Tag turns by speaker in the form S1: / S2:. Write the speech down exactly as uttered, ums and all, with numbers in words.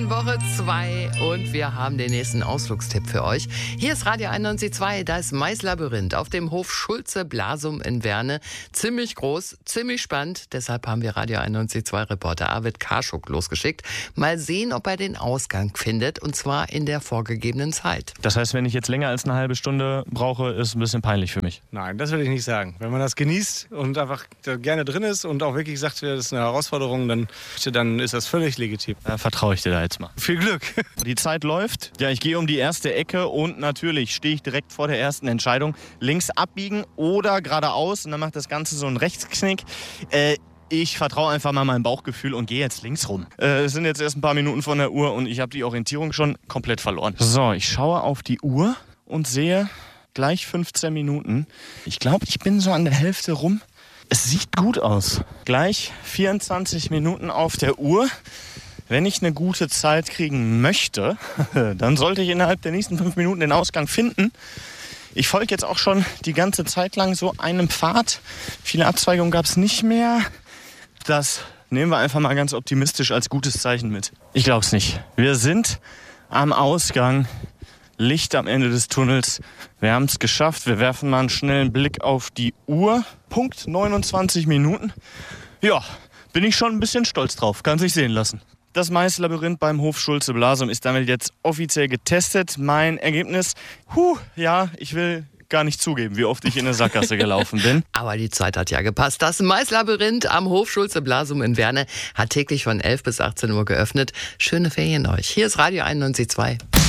S1: in Woche zwei und wir haben den nächsten Ausflugstipp für euch. Hier ist Radio einundneunzig Komma zwei, das Maislabyrinth auf dem Hof Schulze-Blasum in Werne. Ziemlich groß, ziemlich spannend. Deshalb haben wir Radio einundneunzig Komma zwei Reporter Arvid Karschuk losgeschickt. Mal sehen, ob er den Ausgang findet, und zwar in der vorgegebenen Zeit.
S2: Das heißt, wenn ich jetzt länger als eine halbe Stunde brauche, ist ein bisschen peinlich für mich.
S3: Nein, das will ich nicht sagen. Wenn man das genießt und einfach gerne drin ist und auch wirklich sagt, das ist eine Herausforderung, dann, dann ist das völlig legitim.
S2: Da vertraue ich dir da jetzt mal.
S3: Viel Glück.
S2: Die Zeit läuft. Ja, ich gehe um die erste Ecke und natürlich stehe ich direkt vor der ersten Entscheidung. Links abbiegen oder geradeaus, und dann macht das Ganze so einen Rechtsknick. Äh, Ich vertraue einfach mal meinem Bauchgefühl und gehe jetzt links rum. Äh, es sind jetzt erst ein paar Minuten von der Uhr und ich habe die Orientierung schon komplett verloren. So, ich schaue auf die Uhr und sehe gleich fünfzehn Minuten. Ich glaube, ich bin so an der Hälfte rum. Es sieht gut aus. Gleich vierundzwanzig Minuten auf der Uhr. Wenn ich eine gute Zeit kriegen möchte, dann sollte ich innerhalb der nächsten fünf Minuten den Ausgang finden. Ich folge jetzt auch schon die ganze Zeit lang so einem Pfad. Viele Abzweigungen gab es nicht mehr. Das nehmen wir einfach mal ganz optimistisch als gutes Zeichen mit. Ich glaube es nicht. Wir sind am Ausgang. Licht am Ende des Tunnels. Wir haben es geschafft. Wir werfen mal einen schnellen Blick auf die Uhr. Punkt neunundzwanzig Minuten. Ja, bin ich schon ein bisschen stolz drauf. Kann sich sehen lassen. Das Maislabyrinth beim Hof Schulze-Blasum ist damit jetzt offiziell getestet. Mein Ergebnis, huh, ja, ich will gar nicht zugeben, wie oft ich in eine Sackgasse gelaufen bin.
S1: Aber die Zeit hat ja gepasst. Das Maislabyrinth am Hof Schulze-Blasum in Werne hat täglich von elf bis achtzehn Uhr geöffnet. Schöne Ferien euch. Hier ist Radio einundneunzig Komma zwei.